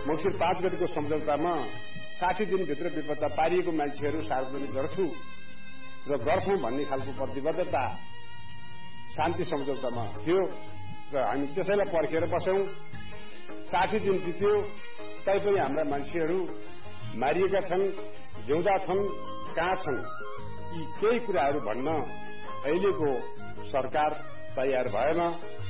मंसिर 5 गतिको सम्झौतामा 60 दिनभित्र बेपत्ता पारिएको मान्छेहरू सार्वजनिक गर्छु र गर्छौं भन्ने खालको प्रतिबद्धता शान्ति सम्झौतामा थियो र हामी त्यसैलाई पर्खेर बस्यौं। 60 दिन बित्यो, तैपनि हाम्रा मान्छेहरू मारिएका छन्, जिउँदा छन्, कहाँ छन्, यी केही कुराहरू भन्न अहिलेको सरकार तयार भएन।